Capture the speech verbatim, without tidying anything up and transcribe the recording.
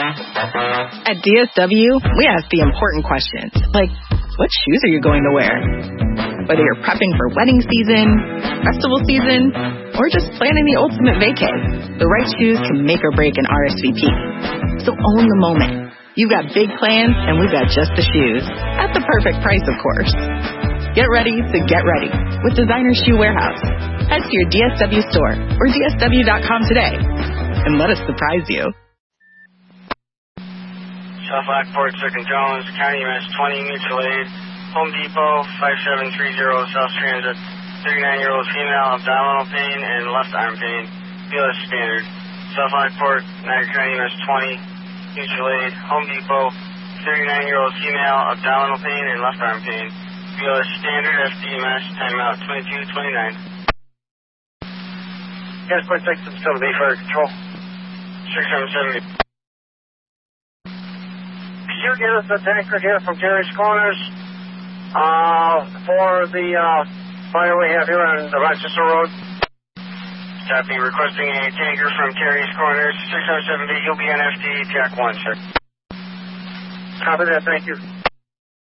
At D S W, we ask the important questions, like, what shoes are you going to wear? Whether you're prepping for wedding season, festival season, or just planning the ultimate vacay, the right shoes can make or break an R S V P. So own the moment. You've got big plans, and we've got just the shoes. At the perfect price, of course. Get ready to get ready with Designer Shoe Warehouse. Head to your D S W store or D S W dot com today, and let us surprise you. South Lockport, Circuit Jones, County Mass twenty, mutual aid, Home Depot, five seven three zero, South Transit, thirty-nine-year-old female, abdominal pain and left arm pain, B L S standard. South Lockport, Niagara County Mass twenty, mutual aid, Home Depot, thirty-nine-year-old female, abdominal pain and left arm pain, B L S standard, F D M S, timeout twenty-two twenty-nine. Gas point six, still to be fire control. six seven seven. Could you get us a tanker here from Terry's Corners uh, for the uh, fire we have here on the Rochester Road? Copy, requesting a tanker from Terry's Corners, six oh seven B, you'll be on F D, Jack one, sir. Copy that, thank you.